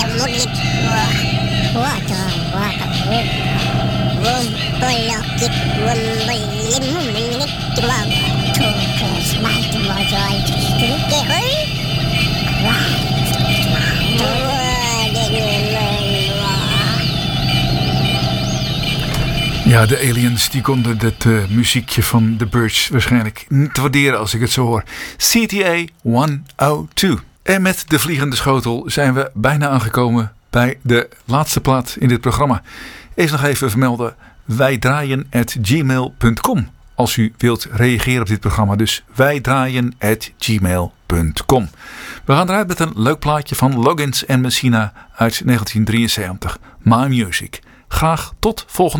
Ja, de aliens die konden het muziekje van The Birds waarschijnlijk niet waarderen als ik het zo hoor. CTA 102. En met de vliegende schotel zijn we bijna aangekomen bij de laatste plaat in dit programma. Eerst nog even vermelden, wijdraaien@gmail.com als u wilt reageren op dit programma. Dus wijdraaien@gmail.com. We gaan eruit met een leuk plaatje van Loggins en Messina uit 1973. My Music. Graag tot volgende